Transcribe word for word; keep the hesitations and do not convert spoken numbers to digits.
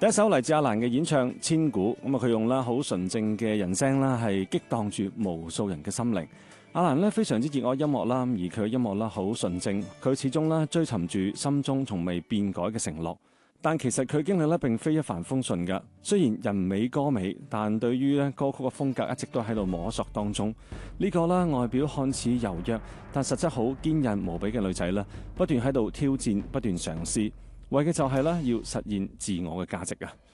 第一首嚟自阿蘭嘅演唱《千古》，咁啊佢用啦好純正嘅人聲啦，係激盪住無數人嘅心靈。阿蘭呢非常之熱愛音樂啦，而佢嘅音樂啦好純正，佢始終啦追尋住心中從未變改嘅承諾。但其實佢經歷咧並非一帆風順㗎。雖然人美歌美，但對於咧歌曲嘅風格一直都喺度摸索當中。呢、這個啦外表看似柔弱，但實質好堅韌無比嘅女仔啦，不斷喺度挑戰，不斷嘗試。為嘅就係咧要實現自我嘅價值啊！